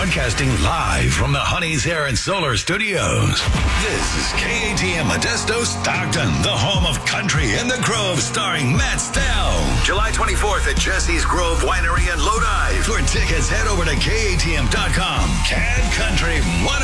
Broadcasting live from the Honey's Air and Solar Studios. This is KATM Modesto Stockton, the home of country in the Grove, starring Matt Stell. July 24th at Jesse's Grove Winery in Lodi. For tickets, head over to KATM.com. CAD Country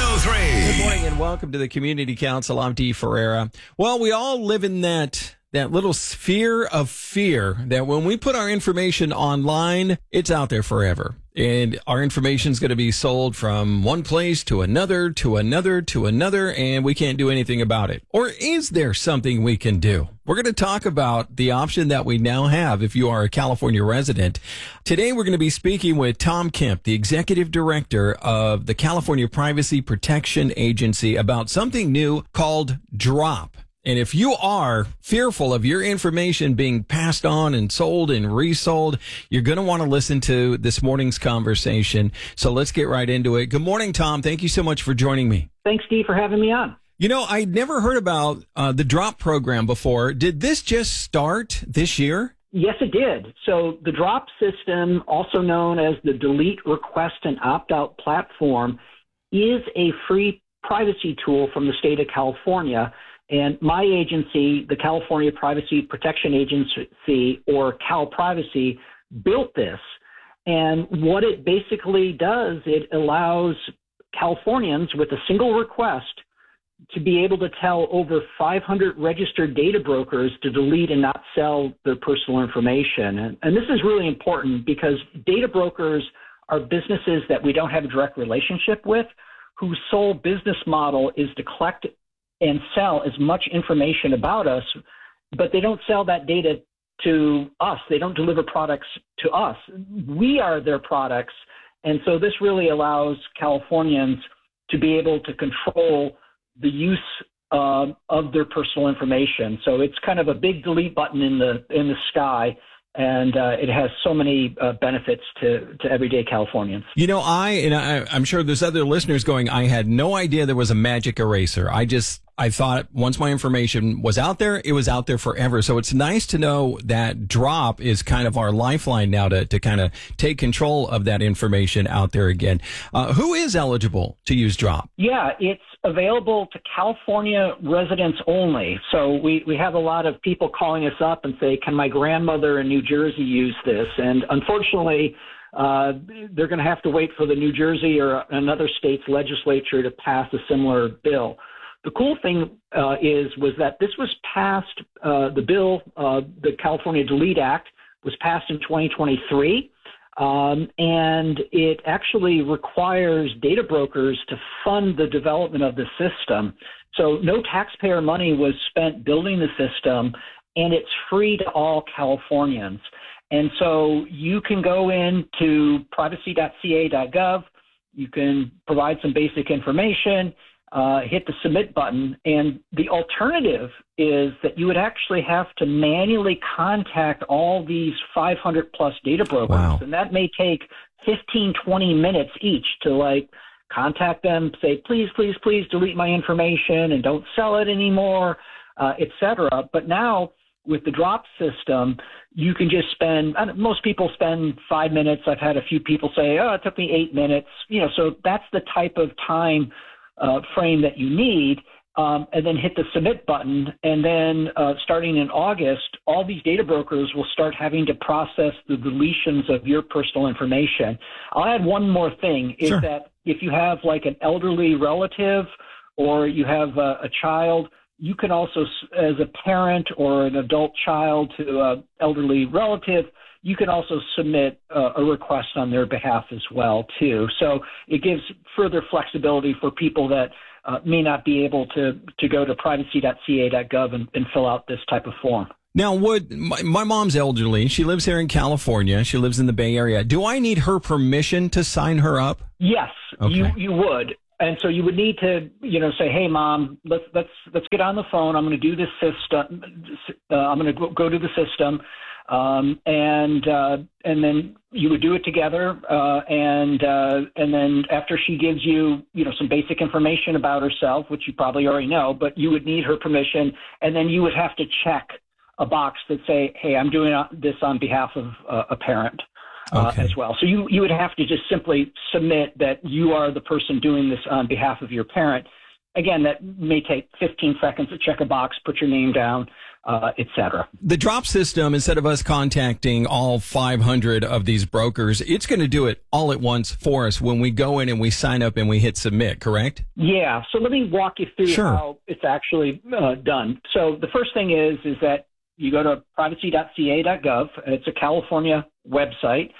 103. Good morning and welcome to the Community Council. I'm Dee Ferreira. Well, we all live in that little sphere of fear that when we put our information online, it's out there forever. And our information is going to be sold from one place to another, to another, to another, and we can't do anything about it. Or is there something we can do? We're going to talk about the option that we now have if you are a California resident. Today, we're going to be speaking with Tom Kemp, the executive director of the California Privacy Protection Agency, about something new called DROP. And if you are fearful of your information being passed on and sold and resold, you're going to want to listen to this morning's conversation. So let's get right into it. Good morning, Tom. Thank you so much for joining me. Thanks, Steve, for having me on. You know, I'd never heard about the DROP program before. Did this just start this year? Yes, it did. So the DROP system, also known as the Delete, Request, and Opt-out platform, is a free privacy tool from the state of California. And my agency, the California Privacy Protection Agency, or Cal Privacy, built this. And what it basically does, it allows Californians with a single request to be able to tell over 500 registered data brokers to delete and not sell their personal information. And this is really important because data brokers are businesses that we don't have a direct relationship with, whose sole business model is to collect and sell as much information about us, but they don't sell that data to us. They don't deliver products to us. We are their products. And so this really allows Californians to be able to control the use of their personal information. So it's kind of a big delete button in the sky. And it has so many benefits to everyday Californians. You know, I'm sure there's other listeners going, I had no idea there was a magic eraser. I thought once my information was out there, it was out there forever. So it's nice to know that DROP is kind of our lifeline now to kind of take control of that information out there again. Who is eligible to use DROP? Yeah, it's available to California residents only. So we have a lot of people calling us up and say, can my grandmother in New Jersey use this? And unfortunately, they're going to have to wait for the New Jersey or another state's legislature to pass a similar bill. The cool thing was that this was passed, the bill, the California Delete Act, was passed in 2023, and it actually requires data brokers to fund the development of the system. So no taxpayer money was spent building the system, and it's free to all Californians. And so you can go into privacy.ca.gov, you can provide some basic information, hit the submit button, and the alternative is that you would actually have to manually contact all these 500 plus data brokers. Wow. And that may take 15, 20 minutes each to contact them, say, please, please, please delete my information and don't sell it anymore, et cetera. But now with the DROP system, you can just most people spend 5 minutes. I've had a few people say, it took me 8 minutes. So that's the type of time frame that you need, and then hit the submit button. And then starting in August, all these data brokers will start having to process the deletions of your personal information. I'll add one more thing, is Sure. that if you have an elderly relative or you have a child, you can also, as a parent or an adult child to an elderly relative, you can also submit a request on their behalf as well, too. So it gives further flexibility for people that may not be able to go to privacy.ca.gov and fill out this type of form. Now, my mom's elderly. She lives here in California. She lives in the Bay Area. Do I need her permission to sign her up? Yes, Okay. you would. And so you would need to, say, hey, Mom, let's get on the phone. I'm going to do this system. I'm going to go to the system. And then you would do it together. And then after she gives you, some basic information about herself, which you probably already know, but you would need her permission. And then you would have to check a box that say, hey, I'm doing this on behalf of a parent. as well. So you would have to just simply submit that you are the person doing this on behalf of your parent. Again, that may take 15 seconds to check a box, put your name down, et cetera. The drop system, instead of us contacting all 500 of these brokers, it's going to do it all at once for us when we go in and we sign up and we hit submit, correct? Yeah. So let me walk you through how it's actually done. So the first thing is that you go to privacy.ca.gov. It's a California website.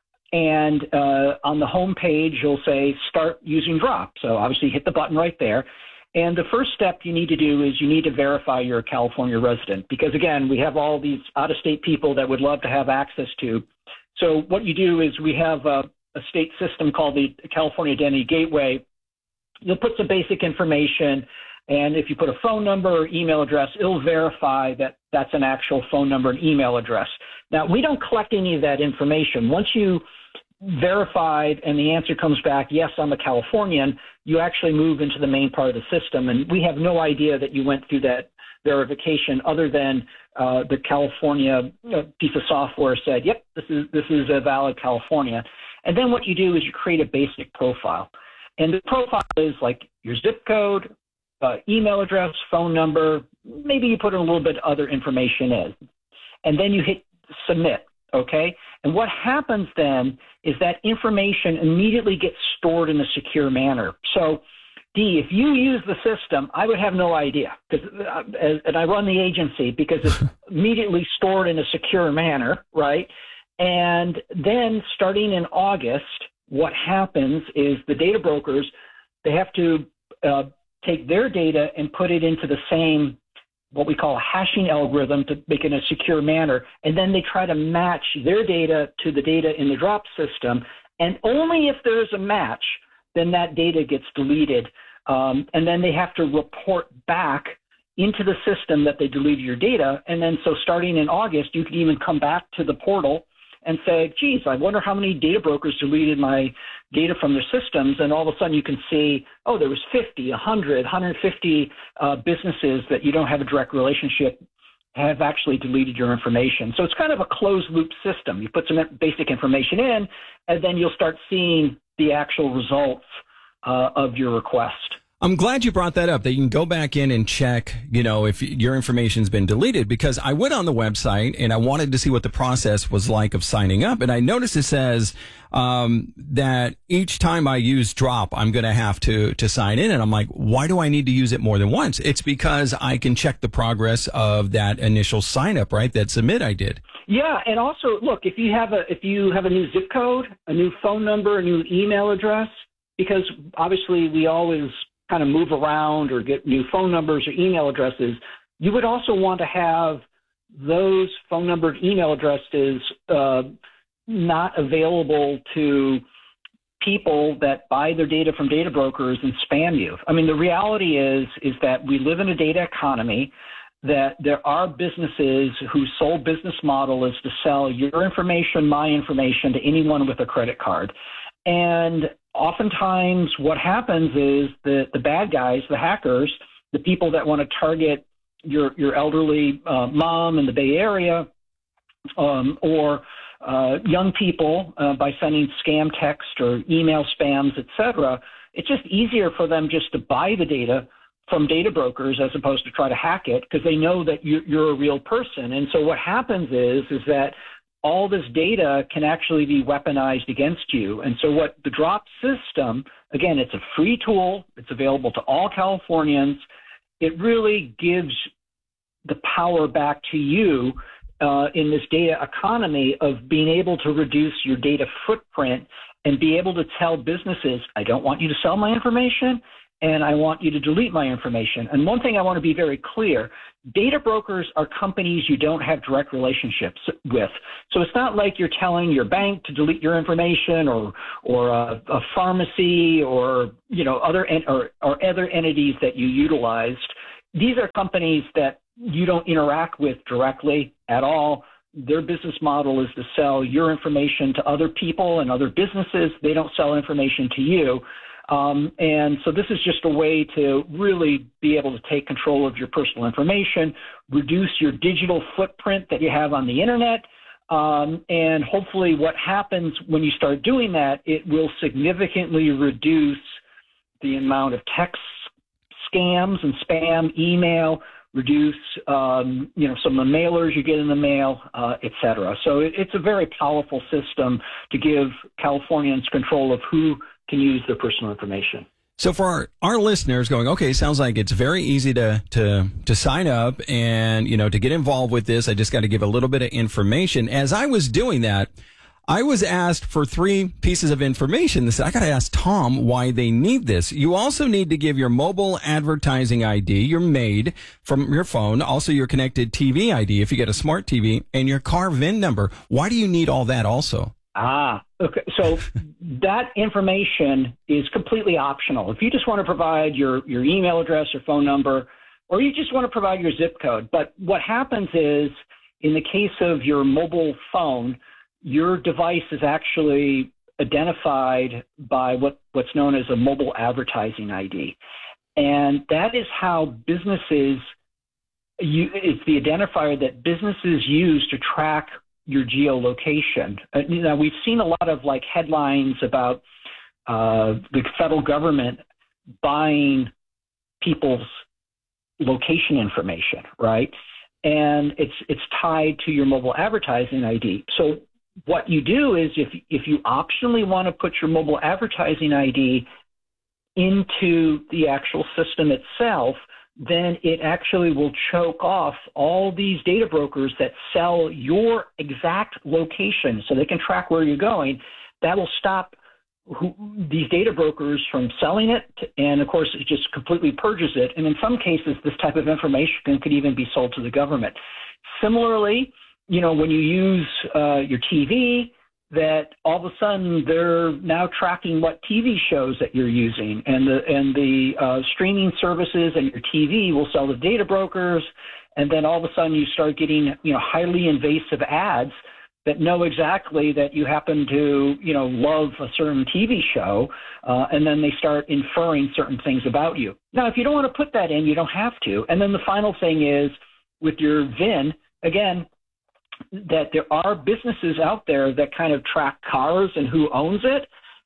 And on the home page, you'll say start using Drop. So obviously hit the button right there. And the first step you need to do is you need to verify you're a California resident, because again, we have all these out-of-state people that would love to have access to. So what you do is we have a state system called the California Identity Gateway. You'll put some basic information, and if you put a phone number or email address, it'll verify that that's an actual phone number and email address. Now, we don't collect any of that information. Once you verified and the answer comes back, yes, I'm a Californian, you actually move into the main part of the system. And we have no idea that you went through that verification other than the California piece of software said, yep, this is a valid California. And then what you do is you create a basic profile. And the profile is like your zip code, email address, phone number, maybe you put in a little bit other information in. And then you hit submit, okay? And what happens then is that information immediately gets stored in a secure manner. So, Dee, if you use the system, I would have no idea, and I run the agency because it's immediately stored in a secure manner, right? And then starting in August, what happens is the data brokers, they have to take their data and put it into the same what we call a hashing algorithm to make it in a secure manner, and then they try to match their data to the data in the drop system, and only if there's a match, then that data gets deleted, and then they have to report back into the system that they deleted your data, and then so starting in August, you can even come back to the portal and say, geez, I wonder how many data brokers deleted my data from their systems, and all of a sudden you can see, oh, there was 50, 100, 150 businesses that you don't have a direct relationship have actually deleted your information. So it's kind of a closed-loop system. You put some basic information in, and then you'll start seeing the actual results of your request. I'm glad you brought that up, that you can go back in and check, if your information's been deleted, because I went on the website and I wanted to see what the process was like of signing up. And I noticed it says that each time I use Drop, I'm going to have to sign in. And I'm like, why do I need to use it more than once? It's because I can check the progress of that initial sign up, right? That submit I did. Yeah. And also, look, if you have a new zip code, a new phone number, a new email address, because obviously we always kind of move around or get new phone numbers or email addresses, you would also want to have those phone number and email addresses not available to people that buy their data from data brokers and spam you. I mean, the reality is that we live in a data economy, that there are businesses whose sole business model is to sell your information, my information, to anyone with a credit card. And oftentimes what happens is the bad guys, the hackers, the people that want to target your elderly mom in the Bay Area or young people by sending scam text or email spams, et cetera, it's just easier for them just to buy the data from data brokers as opposed to try to hack it because they know that you're a real person. And so what happens is that all this data can actually be weaponized against you. And so what the Drop system, again, it's a free tool. It's available to all Californians. It really gives the power back to you in this data economy of being able to reduce your data footprint and be able to tell businesses, I don't want you to sell my information, and I want you to delete my information. And one thing I want to be very clear, data brokers are companies you don't have direct relationships with. So it's not like you're telling your bank to delete your information or a pharmacy or other entities that you utilized. These are companies that you don't interact with directly at all. Their business model is to sell your information to other people and other businesses. They don't sell information to you. And so this is just a way to really be able to take control of your personal information, reduce your digital footprint that you have on the internet, And hopefully what happens when you start doing that, it will significantly reduce the amount of text scams and spam, email, reduce, some of the mailers you get in the mail, et cetera. So it's a very powerful system to give Californians control of who can use their personal information. So for our listeners going, okay, sounds like it's very easy to sign up and, to get involved with this. I just got to give a little bit of information. As I was doing that, I was asked for 3 pieces of information. I got to ask Tom why they need this. You also need to give your mobile advertising ID, your MAID from your phone, also your connected TV ID if you get a smart TV, and your car VIN number. Why do you need all that also? Okay. So that information is completely optional. If you just want to provide your email address or phone number, or you just want to provide your zip code. But what happens is, in the case of your mobile phone, your device is actually identified by what's known as a mobile advertising ID. And that is how businesses, it's the identifier that businesses use to track your geolocation. We've seen a lot of headlines about the federal government buying people's location information, right? And it's tied to your mobile advertising ID. So what you do is if you optionally want to put your mobile advertising ID into the actual system itself, then it actually will choke off all these data brokers that sell your exact location so they can track where you're going. That will stop these data brokers from selling it. And of course, it just completely purges it. And in some cases, this type of information could even be sold to the government. Similarly, when you use your TV, that all of a sudden they're now tracking what TV shows that you're using, and the streaming services and your TV will sell to data brokers, and then all of a sudden you start getting highly invasive ads that know exactly that you happen to love a certain TV show, and then they start inferring certain things about you. Now, if you don't want to put that in, you don't have to. And then the final thing is with your VIN, again, that there are businesses out there that kind of track cars and who owns it,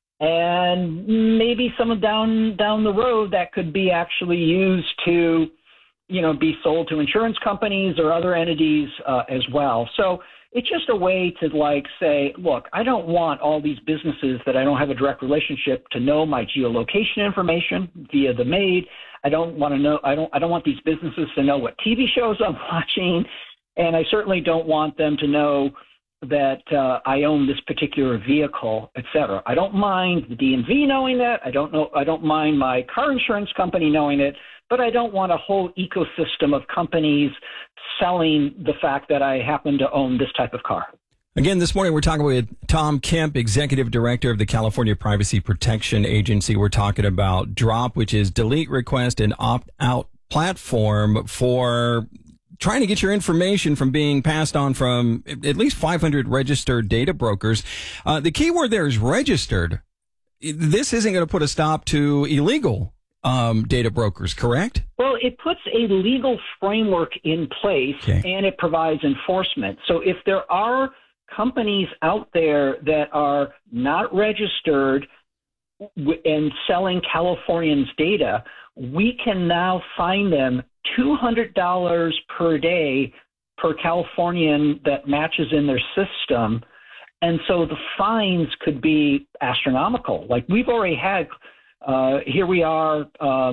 and maybe some down the road that could be actually used to, be sold to insurance companies or other entities as well. So it's just a way to say, look, I don't want all these businesses that I don't have a direct relationship to know my geolocation information via the MAID. I don't want these businesses to know what TV shows I'm watching. And I certainly don't want them to know that I own this particular vehicle, et cetera. I don't mind the DMV knowing that. I don't mind my car insurance company knowing it, but I don't want a whole ecosystem of companies selling the fact that I happen to own this type of car. Again, this morning we're talking with Tom Kemp, Executive Director of the California Privacy Protection Agency. We're talking about DROP, which is Delete Request and Opt-out platform for trying to get your information from being passed on from at least 500 registered data brokers. The key word there is registered. This isn't going to put a stop to illegal data brokers, correct? Well, it puts a legal framework in place, and it provides enforcement. So if there are companies out there that are not registered and selling Californians' data, we can now fine them $200 per day per Californian that matches in their system. And so the fines could be astronomical. We've already had, here we are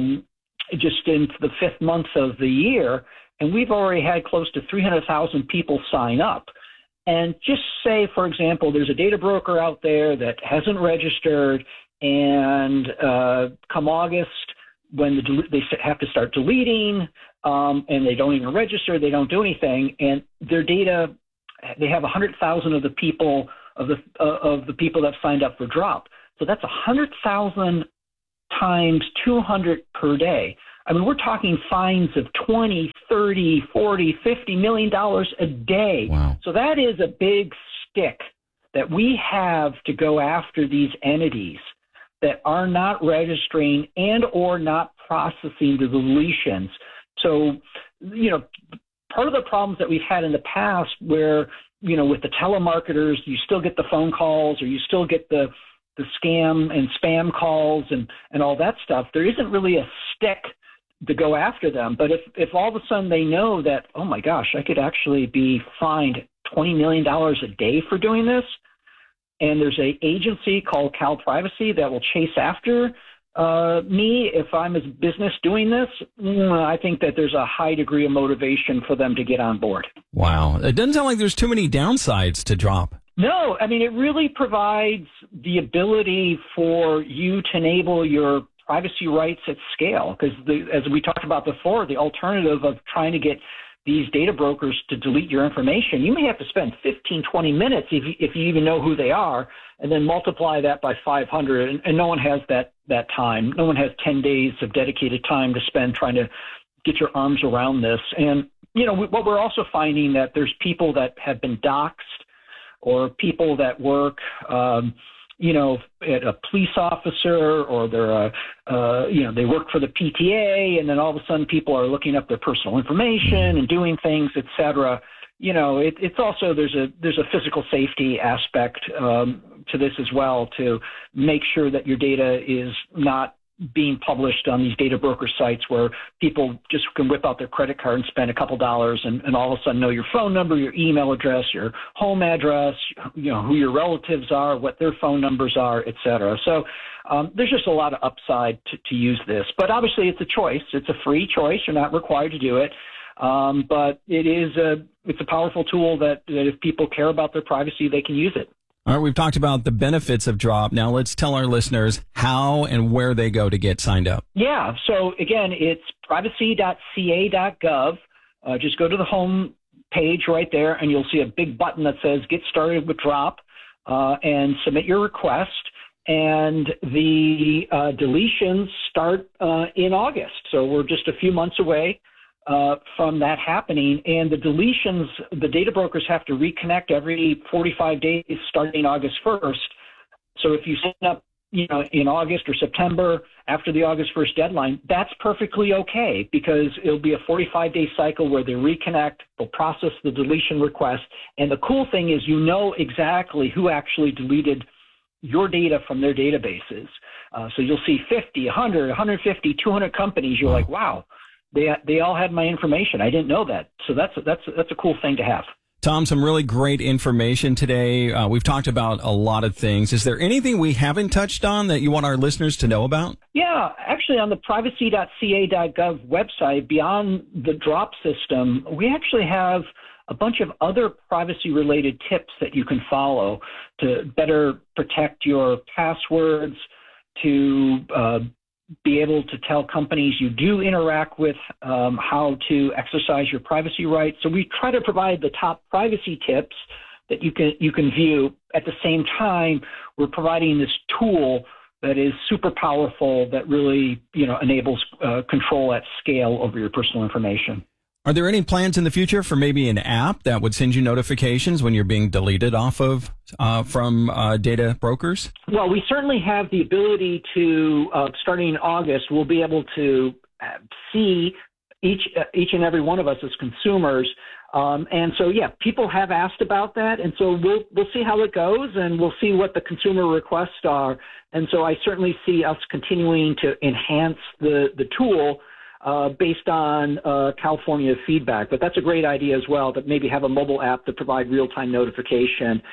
just into the 5th month of the year, and we've already had close to 300,000 people sign up. And just say, for example, there's a data broker out there that hasn't registered, and come August, when they have to start deleting, and they don't even register, they don't do anything, and their data, they have 100,000 of the people that have signed up for DROP. So that's 100,000 times 200 per day. I mean, we're talking fines of $20, $30, $40, $50 million a day. Wow. So that is a big stick that we have to go after these entities that are not registering and or not processing the deletions. So, part of the problems that we've had in the past where with the telemarketers, you still get the phone calls, or you still get the scam and spam calls and all that stuff. There isn't really a stick to go after them. But if all of a sudden they know that, oh my gosh, I could actually be fined $20 million a day for doing this, and there's an agency called Cal Privacy that will chase after me if I'm a business doing this, I think that there's a high degree of motivation for them to get on board. Wow. It doesn't sound like there's too many downsides to Drop. No, I mean, it really provides the ability for you to enable your privacy rights at scale. Because as we talked about before, the alternative of trying to get these data brokers to delete your information, you may have to spend 15, 20 minutes if you even know who they are, and then multiply that by 500. And no one has that time. No one has 10 days of dedicated time to spend trying to get your arms around this. And, what we're also finding that there's people that have been doxxed, or people that work, at a police officer, or they're, they work for the PTA, and then all of a sudden people are looking up their personal information and doing things, et cetera. It's also, there's a physical safety aspect to this as well, to make sure that your data is not being published on these data broker sites where people just can whip out their credit card and spend a couple dollars and all of a sudden know your phone number, your email address, your home address, who your relatives are, what their phone numbers are, et cetera. So there's just a lot of upside to use this. But obviously it's a choice. It's a free choice. You're not required to do it. But it's a powerful tool that if people care about their privacy, they can use it. All right, we've talked about the benefits of Drop. Now let's tell our listeners how and where they go to get signed up. Yeah, so again, it's privacy.ca.gov. Just go to the home page right there, and you'll see a big button that says Get Started with Drop, and submit your request. And the deletions start in August, so we're just a few months away from that happening. And the deletions, the data brokers have to reconnect every 45 days starting August 1st. So if you sign up, in August or September after the August 1st deadline, that's perfectly okay, because it'll be a 45-day cycle where they reconnect, they'll process the deletion request. And the cool thing is exactly who actually deleted your data from their databases. So you'll see 50, 100, 150, 200 companies. You're like, wow. They all had my information. I didn't know that. So that's a cool thing to have. Tom, some really great information today. We've talked about a lot of things. Is there anything we haven't touched on that you want our listeners to know about? Yeah, actually on the privacy.ca.gov website, beyond the Drop system, we actually have a bunch of other privacy-related tips that you can follow to better protect your passwords, to be able to tell companies you do interact with how to exercise your privacy rights. So we try to provide the top privacy tips that you can view. At the same time, we're providing this tool that is super powerful that really enables control at scale over your personal information. Are there any plans in the future for maybe an app that would send you notifications when you're being deleted off of from data brokers? Well, we certainly have the ability to, starting in August, we'll be able to see each and every one of us as consumers. And so, yeah, people have asked about that. And so we'll see how it goes, and we'll see what the consumer requests are. And so I certainly see us continuing to enhance the tool based on California feedback. But that's a great idea as well, to maybe have a mobile app to provide real-time notification.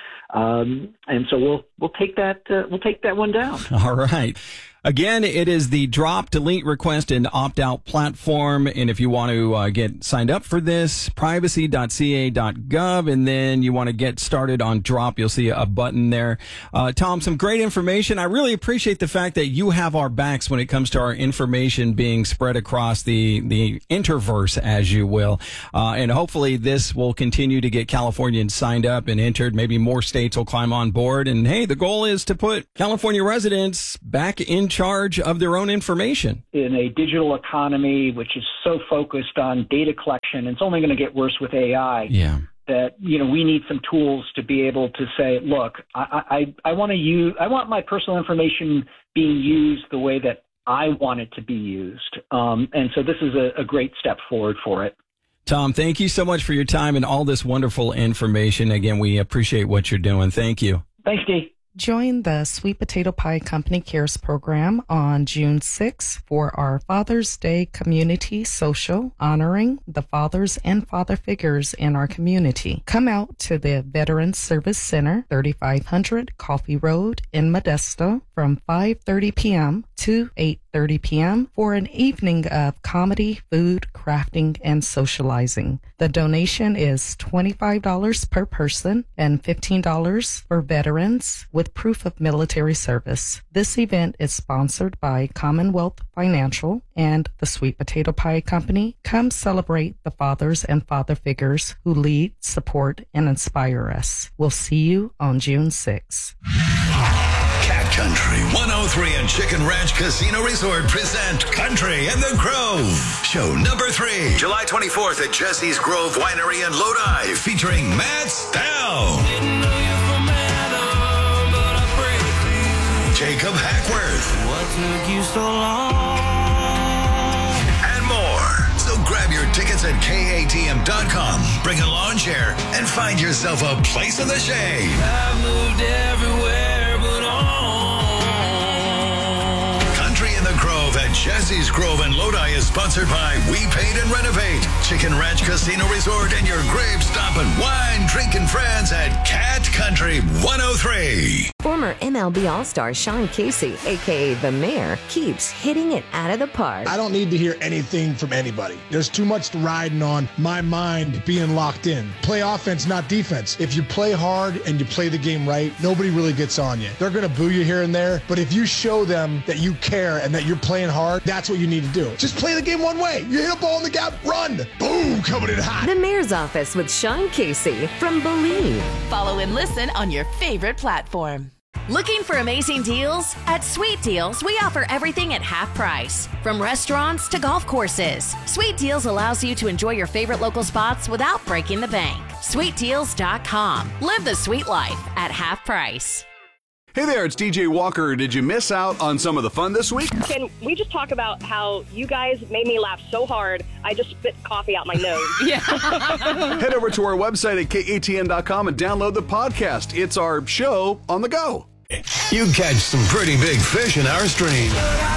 And so we'll take that one down. All right. Again, it is the Drop, Delete, Request, and Opt-out platform. And if you want to get signed up for this, privacy.ca.gov, and then you want to get started on Drop, you'll see a button there. Tom, some great information. I really appreciate the fact that you have our backs when it comes to our information being spread across the interverse, as you will. And hopefully this will continue to get Californians signed up and entered. Maybe more states will climb on board. And hey, the goal is to put California residents back in charge of their own information. In a digital economy, which is so focused on data collection, it's only going to get worse with AI. Yeah. That, we need some tools to be able to say, look, I want my personal information being used the way that I want it to be used. And so this is a great step forward for it. Tom, thank you so much for your time and all this wonderful information. Again, we appreciate what you're doing. Thank you. Thanks, Dee. Join the Sweet Potato Pie Company Cares program on June 6th for our Father's Day community social honoring the fathers and father figures in our community. Come out to the Veterans Service Center, 3500 Coffee Road in Modesto from 5:30 p.m. to 8:30 p.m. for an evening of comedy, food, crafting, and socializing. The donation is $25 per person and $15 for veterans with proof of military service. This event is sponsored by Commonwealth Financial and the Sweet Potato Pie Company. Come celebrate the fathers and father figures who lead, support, and inspire us. We'll see you on June 6th. Cat Country 103 and Chicken Ranch Casino Resort present Country in the Grove. Show number 3, July 24th at Jesse's Grove Winery in Lodi, featuring Matt Stell, Jacob Hackworth, What took you so long? and more. So grab your tickets at KATM.com, bring a lawn chair, and find yourself a place in the shade. I've moved everywhere but home. Country in the Grove at Jesse's Grove in Lodi is sponsored by We Paint and Renovate, Chicken Ranch Casino Resort, and your grave stopping wine drinking friends at Cat Country 103. Former MLB All-Star Sean Casey, a.k.a. The Mayor, keeps hitting it out of the park. I don't need to hear anything from anybody. There's too much riding on my mind being locked in. Play offense, not defense. If you play hard and you play the game right, nobody really gets on you. They're going to boo you here and there, but if you show them that you care and that you're playing hard, that's what you need to do. Just play the game one way. You hit a ball in the gap, run. Boom, coming in hot. The Mayor's Office with Sean Casey from Believe. Follow and listen on your favorite platform. Looking for amazing deals? At Sweet Deals, we offer everything at half price. From restaurants to golf courses, Sweet Deals allows you to enjoy your favorite local spots without breaking the bank. SweetDeals.com. Live the sweet life at half price. Hey there, it's DJ Walker. Did you miss out on some of the fun this week? Can we just talk about how you guys made me laugh so hard, I just spit coffee out my nose? Yeah. Head over to our website at KATN.com and download the podcast. It's our show on the go. You catch some pretty big fish in our stream.